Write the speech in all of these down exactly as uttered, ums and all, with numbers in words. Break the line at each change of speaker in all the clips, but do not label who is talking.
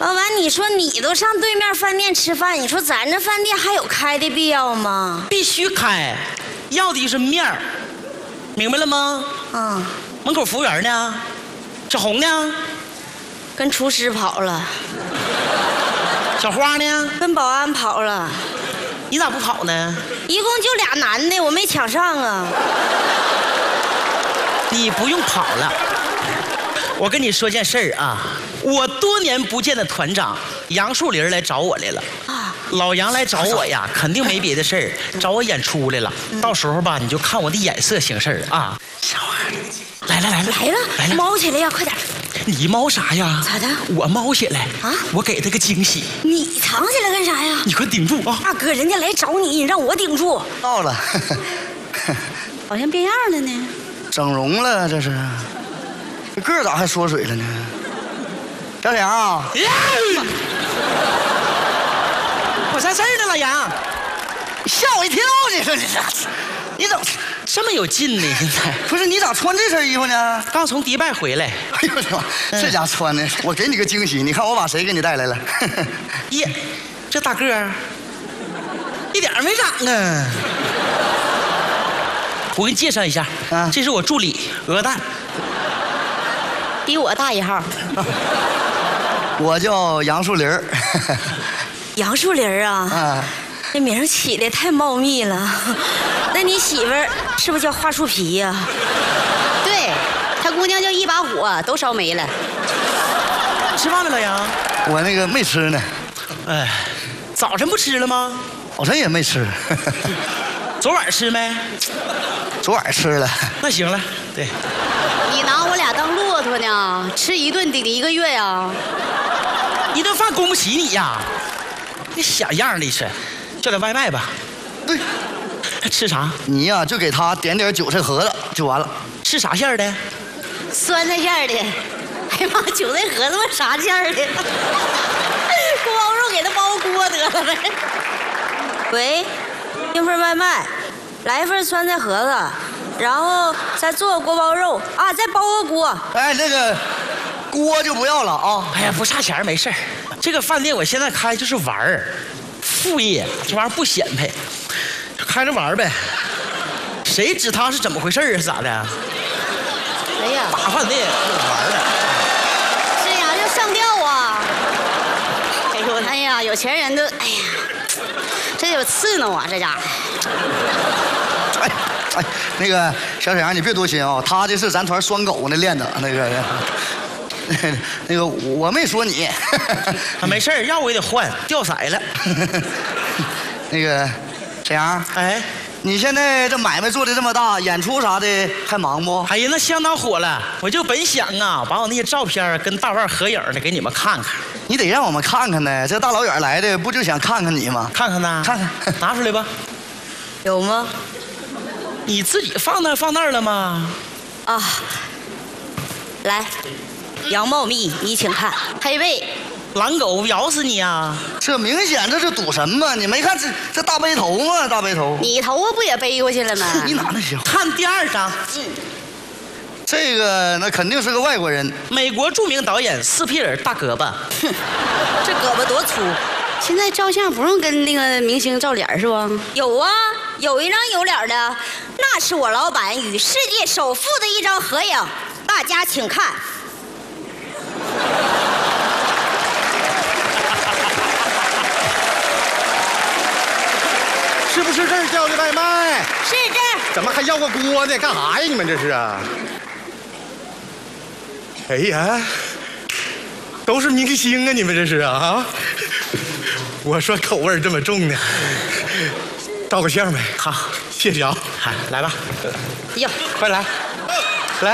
老板，你说你都上对面饭店吃饭，你说咱这饭店还有开的必要吗？
必须开，要的是面儿，明白了吗？
嗯。
门口服务员呢？小红呢？
跟厨师跑了。
小花呢？
跟保安跑了。
你咋不跑呢？
一共就俩男的，我没抢上啊。
你不用跑了。我跟你说件事儿啊，我多年不见的团长杨树林来找我来了。啊，老杨来找我呀，肯定没别的事儿，找我演出来了。嗯、到时候吧，你就看我的眼色行事儿啊。小花，来了来了
来了来了，猫起来呀，快点！
你猫啥呀？
咋的？
我猫起来
啊！
我给他个惊喜。
你藏起来干啥呀？
你快顶住啊！
大哥，人家来找你，你让我顶住。
到了，
好像变样了呢。
整容了，这是。这个咋还缩水了呢？小沈阳啊！
我啥事儿呢，老杨？
吓我一跳！你说你这，你怎么
这么有劲呢？现在
不是你咋穿这身衣服呢？
刚从迪拜回来。
哎呦我的妈！这家穿的，我给你个惊喜，你看我把谁给你带来了？
耶，这大个儿一点没长啊！我给你介绍一下，啊，这是我助理鹅蛋，
比我大一号。
我叫杨树林儿。
杨树林儿啊？
啊，
这名起的太茂密了。那你媳妇儿是不是叫花树皮呀？
对，她姑娘叫一把火，都烧没了。
吃饭了，老杨？
我那个没吃呢。
哎，早晨不吃了吗？
早晨也没吃。
昨晚吃没？
昨晚吃了。
那行了，对。
你拿我俩当骆驼呢？吃一顿顶一个月呀？
一顿饭供不起你呀？你小样的是，叫点外卖吧。
对。
吃啥？
你呀、啊、就给他点点韭菜盒子就完了。
吃啥馅儿的？
酸菜馅儿的。哎呀妈，韭菜盒子啥馅儿的？锅包肉给他包锅得了呗。
喂，订份外卖，来一份酸菜盒子，然后再做个锅包肉啊，再包个锅。
哎，那个锅就不要了啊。
哎呀，不差钱没事儿。这个饭店我现在开就是玩儿，副业，这玩意儿不显摆。开着玩呗，谁知他是怎么回事啊？是咋的？
哎呀，
大饭店玩的，
这呀就上吊啊！哎呦，哎呀，有钱人都哎呀，这有刺挠啊，这家伙。
哎哎，那个小沈阳，你别多心啊，他这是咱团拴狗呢练的那个。那个我没说你。
啊，没事儿，要我也得换，掉色了。
那个。沈阳，
哎，
你现在这买卖做的这么大，演出啥的还忙不？
哎呀，那相当火了。我就本想啊，把我那些照片跟大腕合影的给你们看看。
你得让我们看看呢，这大老远来的，不就想看看你吗？
看看呢，
看看，
拿出来吧。
有吗？
你自己放那放那儿了吗？
啊，来，杨茂密，你请看。
黑背。
狼狗咬死你啊！
这明显这是赌神嘛！你没看这这大背头吗？大背头，
你头发不也背过去了吗？
你哪能行？
看第二张，
嗯，
这个那肯定是个外国人，
美国著名导演斯皮尔大胳膊。
哼，这胳膊多粗！
现在照相不用跟那个明星照脸是不？
有啊，有一张有脸的，那是我老板与世界首富的一张合影，大家请看。
是不是这儿叫的外卖？
是这儿。
怎么还要个锅呢？干啥呀？你们这是啊？哎呀，都是明星啊！你们这是啊？啊！我说口味这么重呢，照个相呗。
好，
谢谢啊。
来吧。
哟，
快来，来。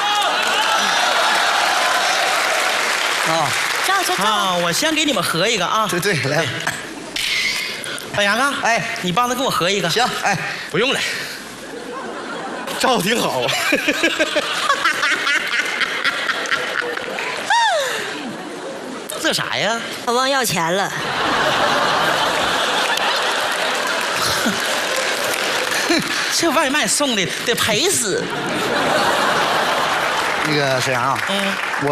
啊，
照照照。
啊，我先给你们合一个啊。
对对，来。
老杨啊，
哎，
你帮他跟我合一个。
行，哎，
不用了，照挺好啊。
这啥呀？
他忘要钱了。
这外卖送的得赔死。
那个沈阳啊，
嗯，
我。